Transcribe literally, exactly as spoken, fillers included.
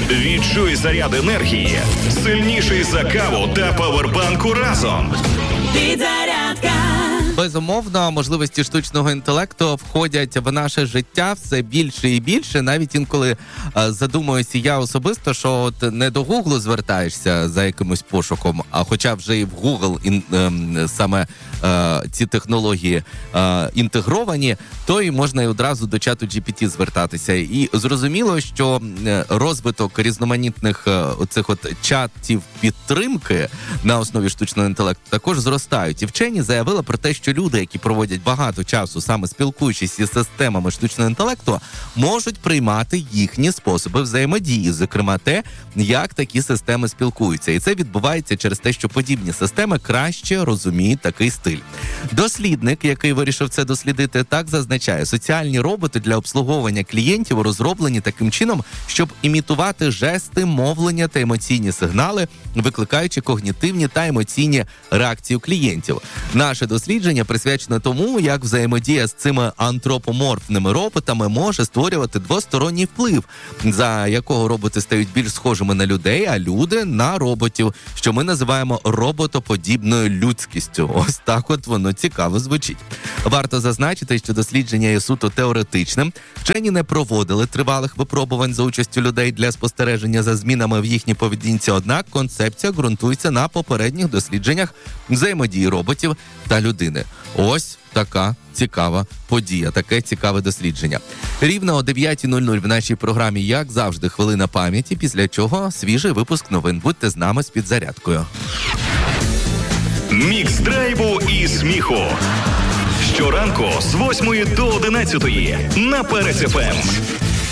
Відчуй заряд енергії, сильніший за каву та павербанку разом. Підзарядка. Безумовно, можливості штучного інтелекту входять в наше життя все більше і більше. Навіть інколи е, задумуюся я особисто, що от не до Гуглу звертаєшся за якимось пошуком, а хоча вже і в Google ін, е, саме е, ці технології е, інтегровані, то і можна і одразу до чату джі пі ті звертатися. І зрозуміло, що розвиток різноманітних е, оцих от чатів підтримки на основі штучного інтелекту також зростають. І вчені заявили про те, що люди, які проводять багато часу саме спілкуючись із системами штучного інтелекту, можуть приймати їхні способи взаємодії, зокрема те, як такі системи спілкуються. І це відбувається через те, що подібні системи краще розуміють такий стиль. Дослідник, який вирішив це дослідити, так зазначає, соціальні роботи для обслуговування клієнтів розроблені таким чином, щоб імітувати жести, мовлення та емоційні сигнали, викликаючи когнітивні та емоційні реакції у клієнтів. Наше дослідження присвячено тому, як взаємодія з цими антропоморфними роботами може створювати двосторонній вплив, за якого роботи стають більш схожими на людей, а люди на роботів, що ми називаємо роботоподібною людськістю. Ось так от воно цікаво звучить. Варто зазначити, що дослідження є суто теоретичним. Вчені не проводили тривалих випробувань за участю людей для спостереження за змінами в їхній поведінці, однак концепція ґрунтується на попередніх дослідженнях взаємодії роботів та людини. Ось така цікава подія, таке цікаве дослідження. Рівно о дев'ятій нуль нуль в нашій програмі, як завжди, хвилина пам'яті, після чого свіжий випуск новин. Будьте з нами з підзарядкою. Мікс драйву і сміху. Щоранку з восьмої до одинадцятої на Перес еф ем.